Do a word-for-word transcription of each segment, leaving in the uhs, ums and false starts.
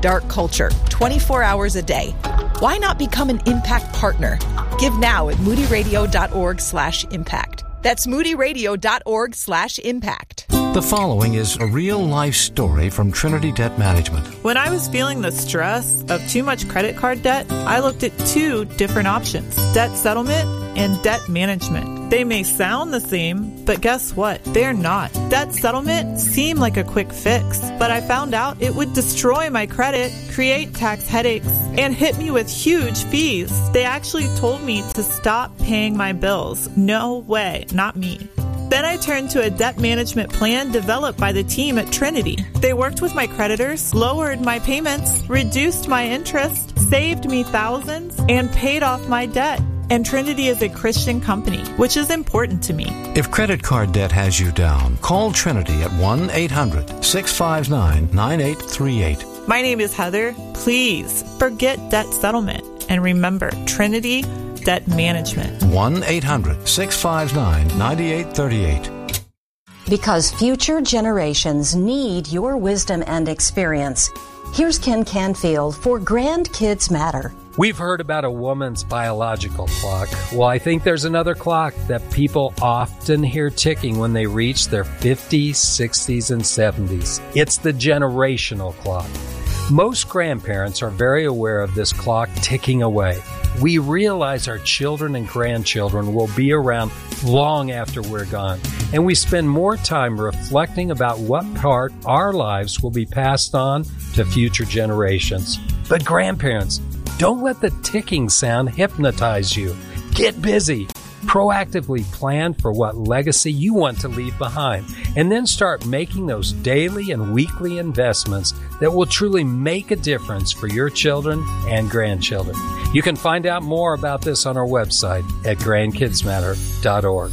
dark culture twenty-four hours a day. Why not become an impact partner? Give now at moodyradio.org slash impact. That's moodyradio.org slash impact. The following is a real-life story from Trinity Debt Management. When I was feeling the stress of too much credit card debt, I looked at two different options: debt settlement and debt management. They may sound the same, but guess what? They're not. Debt settlement seemed like a quick fix, but I found out it would destroy my credit, create tax headaches, and hit me with huge fees. They actually told me to stop paying my bills. No way, not me. Then I turned to a debt management plan developed by the team at Trinity. They worked with my creditors, lowered my payments, reduced my interest, saved me thousands, and paid off my debt. And Trinity is a Christian company, which is important to me. If credit card debt has you down, call Trinity at one eight hundred six five nine nine eight three eight. My name is Heather. Please forget debt settlement. And remember, Trinity Debt Management. one eight hundred six five nine nine eight three eight. Because future generations need your wisdom and experience. Here's Ken Canfield for Grandkids Matter. We've heard about a woman's biological clock. Well, I think there's another clock that people often hear ticking when they reach their fifties, sixties, and seventies. It's the generational clock. Most grandparents are very aware of this clock ticking away. We realize our children and grandchildren will be around long after we're gone, and we spend more time reflecting about what part our lives will be passed on to future generations. But grandparents, don't let the ticking sound hypnotize you. Get busy. Proactively plan for what legacy you want to leave behind, and then start making those daily and weekly investments that will truly make a difference for your children and grandchildren. You can find out more about this on our website at grandkids matter dot org.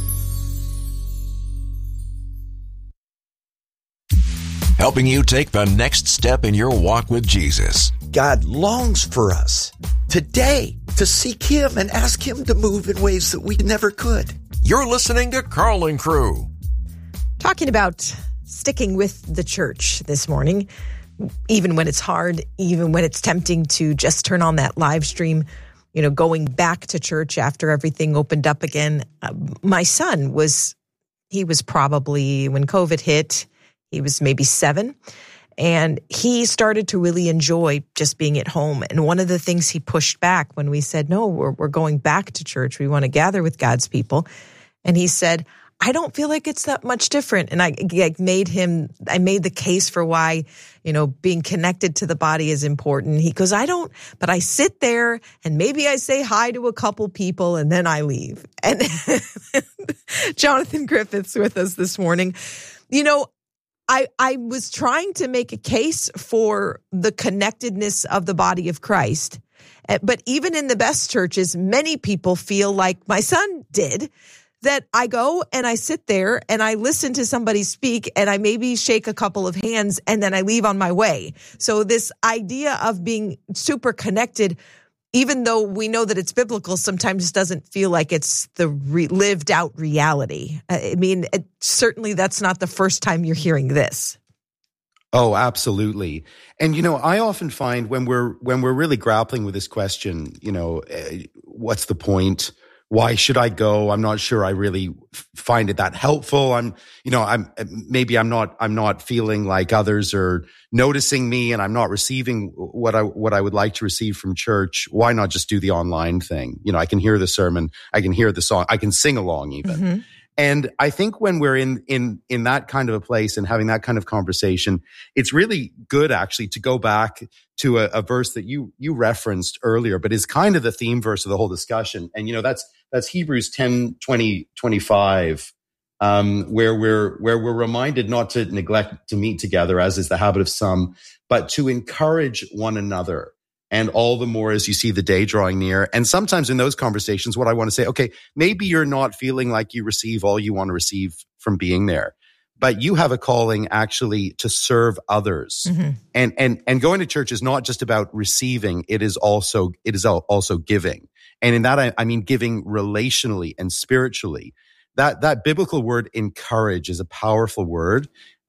Helping you take the next step in your walk with Jesus. God longs for us today to seek Him and ask Him to move in ways that we never could. You're listening to Carl and Crew. Talking about sticking with the church this morning, even when it's hard, even when it's tempting to just turn on that live stream, you know, going back to church after everything opened up again. Uh, my son was, he was probably, when COVID hit, he was maybe seven. And he started to really enjoy just being at home. And one of the things he pushed back when we said, no, we're, we're going back to church. We want to gather with God's people. And he said, I don't feel like it's that much different. And I, I made him, I made the case for why, you know, being connected to the body is important. He goes, I don't, but I sit there and maybe I say hi to a couple people and then I leave. And Jonathan Griffith's with us this morning. You know, I, I was trying to make a case for the connectedness of the body of Christ. But even in the best churches, many people feel like my son did, that I go and I sit there and I listen to somebody speak and I maybe shake a couple of hands and then I leave on my way. So this idea of being super connected, even though we know that it's biblical, sometimes doesn't feel like it's the re- lived out reality. I mean, it, certainly that's not the first time you're hearing this. Oh, absolutely. And, you know, I often find when we're, when we're really grappling with this question, you know, uh, what's the point? Why should I go? I'm not sure I really find it that helpful. I'm, you know, I'm, maybe I'm not, I'm not feeling like others are noticing me and I'm not receiving what I, what I would like to receive from church. Why not just do the online thing? You know, I can hear the sermon. I can hear the song. I can sing along even. Mm-hmm. And I think when we're in, in, in that kind of a place and having that kind of conversation, it's really good actually to go back to a, a verse that you, you referenced earlier, but is kind of the theme verse of the whole discussion. And, you know, that's, that's Hebrews ten, twenty, twenty-five, um, where we're, where we're reminded not to neglect to meet together, as is the habit of some, but to encourage one another. And all the more as you see the day drawing near. And sometimes in those conversations, what I want to say, okay, maybe you're not feeling like you receive all you want to receive from being there, but you have a calling actually to serve others. Mm-hmm. And, and, and going to church is not just about receiving. It is also, it is also giving. And in that, I, I mean, giving relationally and spiritually. That, that biblical word encourage is a powerful word.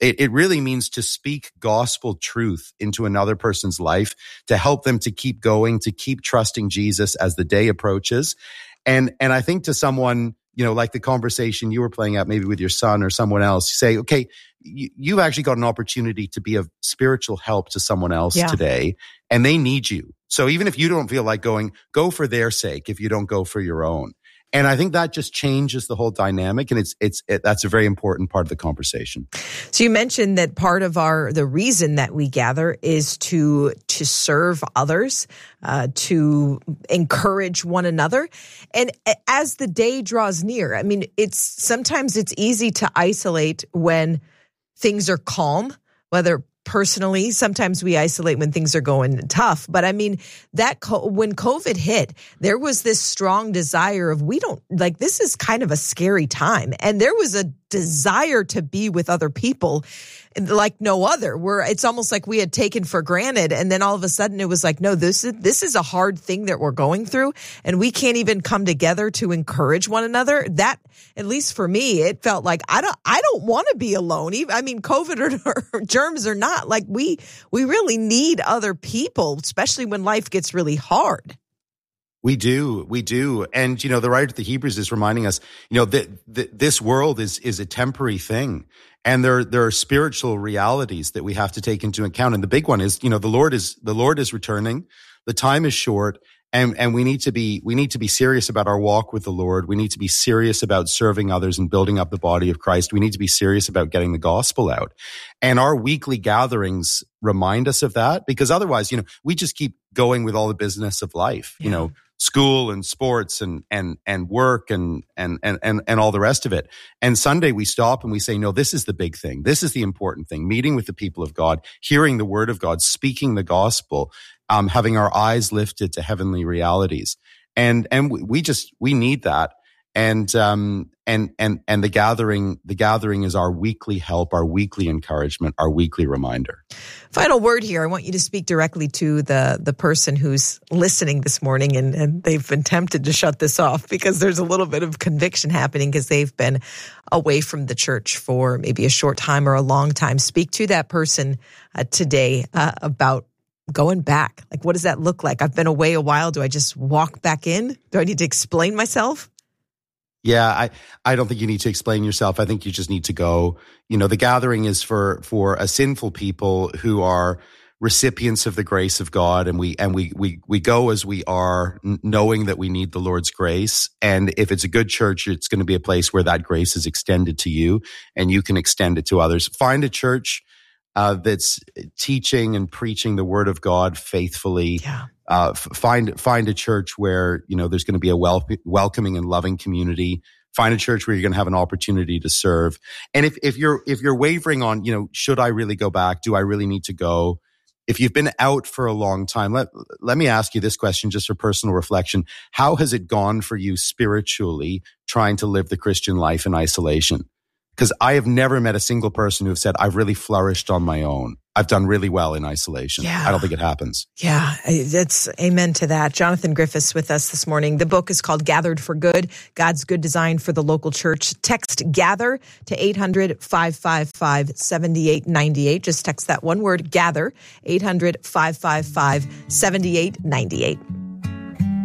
It, it really means to speak gospel truth into another person's life, to help them to keep going, to keep trusting Jesus as the day approaches. And, and I think to someone, you know, like the conversation you were playing out maybe with your son or someone else, you say, okay, you, you've actually got an opportunity to be of spiritual help to someone else yeah. today, and they need you. So even if you don't feel like going, go for their sake if you don't go for your own. And I think that just changes the whole dynamic, and it's it's it, that's a very important part of the conversation. So you mentioned that part of our the reason that we gather is to to serve others, uh, to encourage one another, and as the day draws near, I mean, it's sometimes it's easy to isolate when things are calm, whether personally, sometimes we isolate when things are going tough. But I mean, that co- when COVID hit, there was this strong desire of we don't like this is kind of a scary time. And there was a desire to be with other people like no other, where it's almost like we had taken for granted. And then all of a sudden it was like, no, this is, this is a hard thing that we're going through. And we can't even come together to encourage one another. That, at least for me, it felt like I don't, I don't want to be alone. Even, I mean, COVID or, or germs or not, like we, we really need other people, especially when life gets really hard. We do, we do. And, you know, the writer to the Hebrews is reminding us, you know, that, that this world is, is a temporary thing. And there, there are spiritual realities that we have to take into account. And the big one is, you know, the Lord is, the Lord is returning. The time is short. And, and we need to be, we need to be serious about our walk with the Lord. We need to be serious about serving others and building up the body of Christ. We need to be serious about getting the gospel out. And our weekly gatherings remind us of that, because otherwise, you know, we just keep going with all the business of life, yeah. you know, school and sports and, and, and work and, and, and, and, and all the rest of it. And Sunday we stop and we say, no, this is the big thing. This is the important thing. Meeting with the people of God, hearing the word of God, speaking the gospel, um, having our eyes lifted to heavenly realities. And, and we just, we need that. And, um, and, and, and the gathering, the gathering is our weekly help, our weekly encouragement, our weekly reminder. Final word here. I want you to speak directly to the, the person who's listening this morning, and, and they've been tempted to shut this off because there's a little bit of conviction happening because they've been away from the church for maybe a short time or a long time. Speak to that person uh, today uh, about going back. Like, what does that look like? I've been away a while. Do I just walk back in? Do I need to explain myself? Yeah, I, I don't think you need to explain yourself. I think you just need to go. You know, the gathering is for, for a sinful people who are recipients of the grace of God. And we, and we, we, we go as we are, knowing that we need the Lord's grace. And if it's a good church, it's going to be a place where that grace is extended to you and you can extend it to others. Find a church uh, that's teaching and preaching the word of God faithfully. Yeah. Uh, find find a church where, you know, there's going to be a wel- welcoming and loving community. Find a church where you're going to have an opportunity to serve. And if if you're if you're wavering on, you know, should I really go back? Do I really need to go? If you've been out for a long time, let let me ask you this question just for personal reflection. How has it gone for you spiritually trying to live the Christian life in isolation? Because I have never met a single person who have said, I've really flourished on my own. I've done really well in isolation. Yeah. I don't think it happens. Yeah, that's amen to that. Jonathan Griffiths with us this morning. The book is called Gathered for Good, God's Good Design for the Local Church. Text GATHER to eight hundred, five five five, seven eight nine eight. Just text that one word, GATHER, eight hundred, five five five, seven eight nine eight.